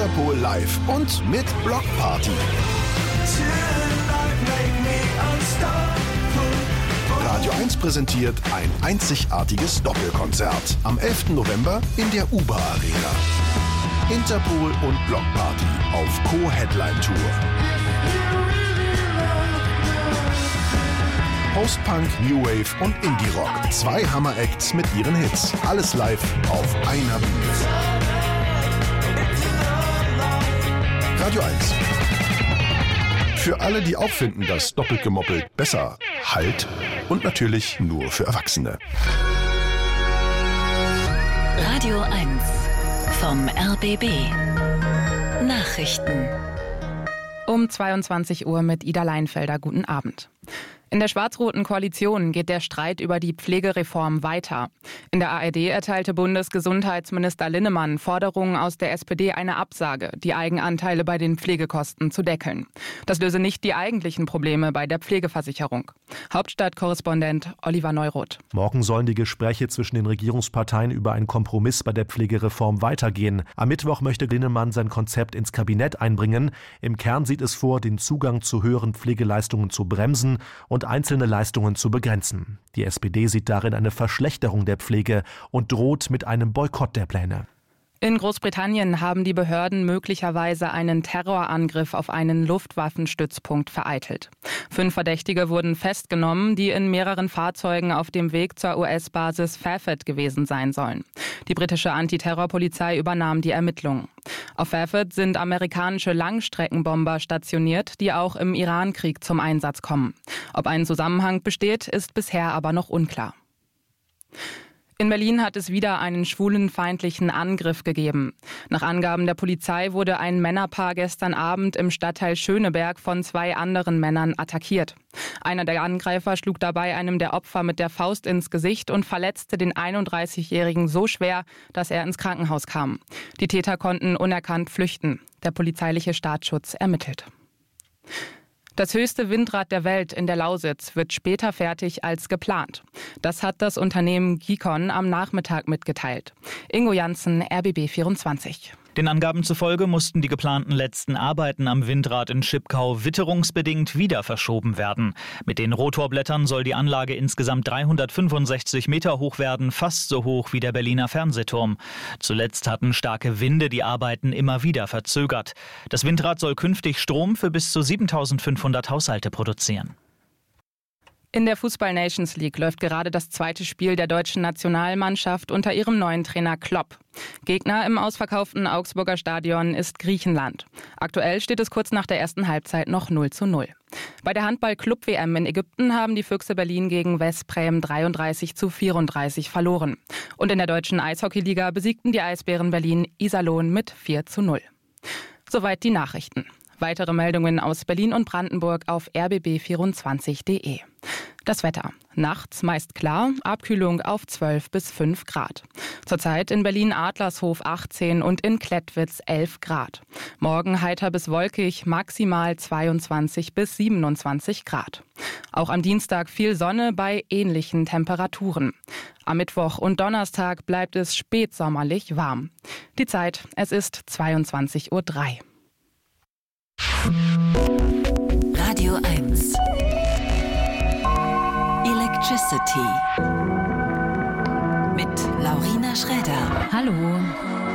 Interpol live und mit Blockparty. Radio 1 präsentiert ein einzigartiges Doppelkonzert am 11. November in der UBA Arena. Interpol und Blockparty auf Co-Headline-Tour. Post-Punk, New Wave und Indie-Rock. 2 Hammer-Acts mit ihren Hits. Alles live auf einer Bühne. Radio 1. Für alle, die auch finden, dass doppelt gemoppelt besser halt und natürlich nur für Erwachsene. Radio 1 vom RBB. Nachrichten. Um 22 Uhr mit Ida Leinfelder. Guten Abend. In der schwarz-roten Koalition geht der Streit über die Pflegereform weiter. In der ARD erteilte Bundesgesundheitsminister Linnemann Forderungen aus der SPD eine Absage, die Eigenanteile bei den Pflegekosten zu deckeln. Das löse nicht die eigentlichen Probleme bei der Pflegeversicherung. Hauptstadtkorrespondent Oliver Neuroth. Morgen sollen die Gespräche zwischen den Regierungsparteien über einen Kompromiss bei der Pflegereform weitergehen. Am Mittwoch möchte Linnemann sein Konzept ins Kabinett einbringen. Im Kern sieht es vor, den Zugang zu höheren Pflegeleistungen zu bremsen und einzelne Leistungen zu begrenzen. Die SPD sieht darin eine Verschlechterung der Pflege und droht mit einem Boykott der Pläne. In Großbritannien haben die Behörden möglicherweise einen Terrorangriff auf einen Luftwaffenstützpunkt vereitelt. 5 Verdächtige wurden festgenommen, die in mehreren Fahrzeugen auf dem Weg zur US-Basis Fairford gewesen sein sollen. Die britische Antiterrorpolizei übernahm die Ermittlungen. Auf Fairford sind amerikanische Langstreckenbomber stationiert, die auch im Irankrieg zum Einsatz kommen. Ob ein Zusammenhang besteht, ist bisher aber noch unklar. In Berlin hat es wieder einen schwulenfeindlichen Angriff gegeben. Nach Angaben der Polizei wurde ein Männerpaar gestern Abend im Stadtteil Schöneberg von 2 anderen Männern attackiert. Einer der Angreifer schlug dabei einem der Opfer mit der Faust ins Gesicht und verletzte den 31-Jährigen so schwer, dass er ins Krankenhaus kam. Die Täter konnten unerkannt flüchten. Der polizeiliche Staatsschutz ermittelt. Das höchste Windrad der Welt in der Lausitz wird später fertig als geplant. Das hat das Unternehmen Gicon am Nachmittag mitgeteilt. Ingo Janssen, RBB 24. Den Angaben zufolge mussten die geplanten letzten Arbeiten am Windrad in Schipkau witterungsbedingt wieder verschoben werden. Mit den Rotorblättern soll die Anlage insgesamt 365 Meter hoch werden, fast so hoch wie der Berliner Fernsehturm. Zuletzt hatten starke Winde die Arbeiten immer wieder verzögert. Das Windrad soll künftig Strom für bis zu 7.500 Haushalte produzieren. In der Fußball-Nations League läuft gerade das zweite Spiel der deutschen Nationalmannschaft unter ihrem neuen Trainer Klopp. Gegner im ausverkauften Augsburger Stadion ist Griechenland. Aktuell steht es kurz nach der ersten Halbzeit noch 0:0. Bei der Handball-Club-WM in Ägypten haben die Füchse Berlin gegen Westbrem 33:34 verloren. Und in der deutschen Eishockeyliga besiegten die Eisbären Berlin Iserlohn mit 4:0. Soweit die Nachrichten. Weitere Meldungen aus Berlin und Brandenburg auf rbb24.de. Das Wetter. Nachts meist klar, Abkühlung auf 12 bis 5 Grad. Zurzeit in Berlin Adlershof 18 und in Klettwitz 11 Grad. Morgen heiter bis wolkig, maximal 22 bis 27 Grad. Auch am Dienstag viel Sonne bei ähnlichen Temperaturen. Am Mittwoch und Donnerstag bleibt es spätsommerlich warm. Die Zeit, es ist 22:03 Uhr. Radio 1 Electricity mit Laurina Schräder. Hallo.